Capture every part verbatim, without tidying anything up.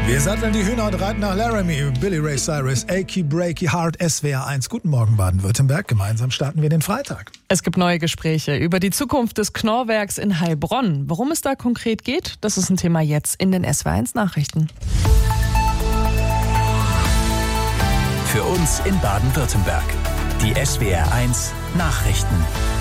Wir satteln die Hühner und reiten nach Laramie. Billy Ray Cyrus, Achy Breaky Heart, S W R eins. Guten Morgen Baden-Württemberg. Gemeinsam starten wir den Freitag. Es gibt neue Gespräche über die Zukunft des Knorrwerks in Heilbronn. Worum es da konkret geht, das ist ein Thema jetzt in den S W R eins Nachrichten. Für uns in Baden-Württemberg. Die S W R eins Nachrichten.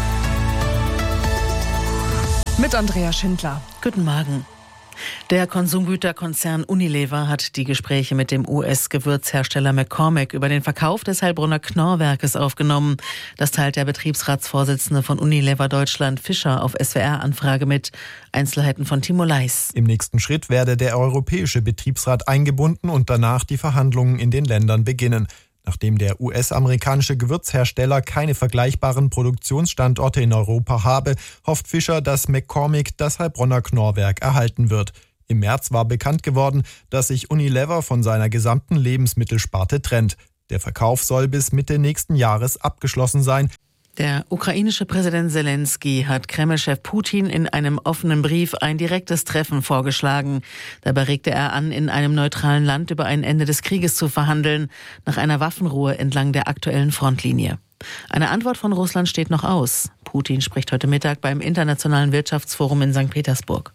Mit Andrea Schindler. Guten Morgen. Der Konsumgüterkonzern Unilever hat die Gespräche mit dem U S-Gewürzhersteller McCormick über den Verkauf des Heilbronner Knorrwerkes aufgenommen. Das teilt der Betriebsratsvorsitzende von Unilever Deutschland, Fischer, auf S W R-Anfrage mit. Einzelheiten von Timo Leis. Im nächsten Schritt werde der Europäische Betriebsrat eingebunden und danach die Verhandlungen in den Ländern beginnen. Nachdem der U S-amerikanische Gewürzhersteller keine vergleichbaren Produktionsstandorte in Europa habe, hofft Fischer, dass McCormick das Heilbronner Knorrwerk erhalten wird. Im März war bekannt geworden, dass sich Unilever von seiner gesamten Lebensmittelsparte trennt. Der Verkauf soll bis Mitte nächsten Jahres abgeschlossen sein. Der ukrainische Präsident Zelensky hat Kreml-Chef Putin in einem offenen Brief ein direktes Treffen vorgeschlagen. Dabei regte er an, in einem neutralen Land über ein Ende des Krieges zu verhandeln, nach einer Waffenruhe entlang der aktuellen Frontlinie. Eine Antwort von Russland steht noch aus. Putin spricht heute Mittag beim Internationalen Wirtschaftsforum in Sankt Petersburg.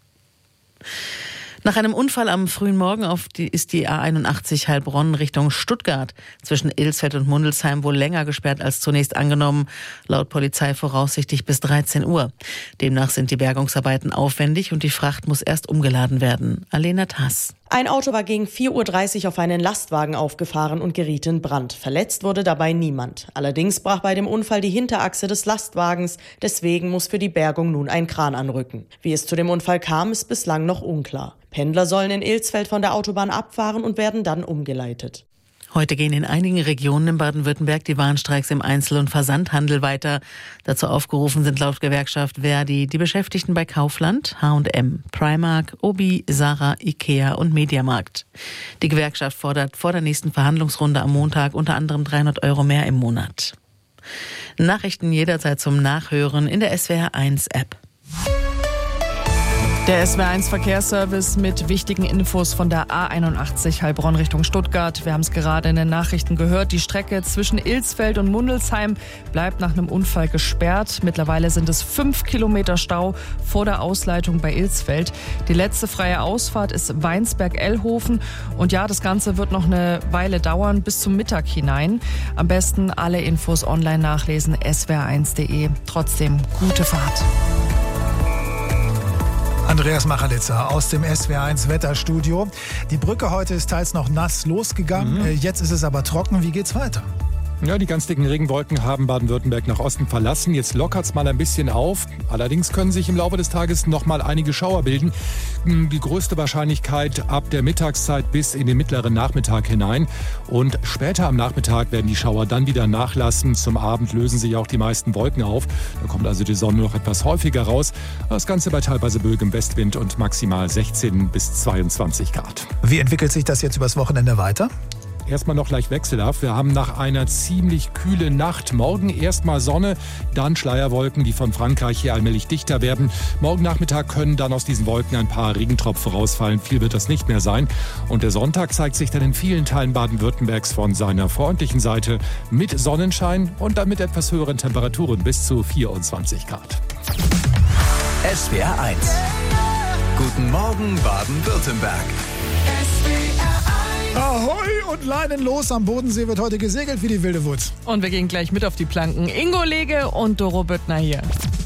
Nach einem Unfall am frühen Morgen auf die, ist die A einundachtzig Heilbronn Richtung Stuttgart zwischen Ilsfeld und Mundelsheim wohl länger gesperrt als zunächst angenommen. Laut Polizei voraussichtlich bis dreizehn Uhr. Demnach sind die Bergungsarbeiten aufwendig und die Fracht muss erst umgeladen werden. Alena Tass. Ein Auto war gegen vier Uhr dreißig auf einen Lastwagen aufgefahren und geriet in Brand. Verletzt wurde dabei niemand. Allerdings brach bei dem Unfall die Hinterachse des Lastwagens. Deswegen muss für die Bergung nun ein Kran anrücken. Wie es zu dem Unfall kam, ist bislang noch unklar. Pendler sollen in Ilsfeld von der Autobahn abfahren und werden dann umgeleitet. Heute gehen in einigen Regionen in Baden-Württemberg die Warnstreiks im Einzel- und Versandhandel weiter. Dazu aufgerufen sind laut Gewerkschaft Verdi die Beschäftigten bei Kaufland, H und M, Primark, Obi, Zara, Ikea und Mediamarkt. Die Gewerkschaft fordert vor der nächsten Verhandlungsrunde am Montag unter anderem dreihundert Euro mehr im Monat. Nachrichten jederzeit zum Nachhören in der S W R eins App. Der S W R eins Verkehrsservice mit wichtigen Infos von der A einundachtzig Heilbronn Richtung Stuttgart. Wir haben es gerade in den Nachrichten gehört. Die Strecke zwischen Ilsfeld und Mundelsheim bleibt nach einem Unfall gesperrt. Mittlerweile sind es fünf Kilometer Stau vor der Ausleitung bei Ilsfeld. Die letzte freie Ausfahrt ist Weinsberg-Ellhofen. Und ja, das Ganze wird noch eine Weile dauern, bis zum Mittag hinein. Am besten alle Infos online nachlesen, s w r eins punkt d e. Trotzdem, gute Fahrt. Andreas Machalitzer aus dem S W R eins Wetterstudio. Die Brücke heute ist teils noch nass losgegangen. Mhm. Jetzt ist es aber trocken. Wie geht's weiter? Ja, die ganz dicken Regenwolken haben Baden-Württemberg nach Osten verlassen. Jetzt lockert es mal ein bisschen auf. Allerdings können sich im Laufe des Tages noch mal einige Schauer bilden. Die größte Wahrscheinlichkeit ab der Mittagszeit bis in den mittleren Nachmittag hinein. Und später am Nachmittag werden die Schauer dann wieder nachlassen. Zum Abend lösen sich auch die meisten Wolken auf. Da kommt also die Sonne noch etwas häufiger raus. Das Ganze bei teilweise böigem Westwind und maximal sechzehn bis zweiundzwanzig Grad. Wie entwickelt sich das jetzt übers Wochenende weiter? Erstmal noch leicht wechselhaft. Wir haben nach einer ziemlich kühlen Nacht morgen erstmal Sonne, dann Schleierwolken, die von Frankreich hier allmählich dichter werden. Morgen Nachmittag können dann aus diesen Wolken ein paar Regentropfen rausfallen. Viel wird das nicht mehr sein. Und der Sonntag zeigt sich dann in vielen Teilen Baden-Württembergs von seiner freundlichen Seite mit Sonnenschein und dann mit etwas höheren Temperaturen bis zu vierundzwanzig Grad. S W R eins. Guten Morgen Baden-Württemberg. Ahoi und Leinen los. Am Bodensee wird heute gesegelt wie die wilde Wut. Und wir gehen gleich mit auf die Planken. Ingo Lege und Doro Büttner hier.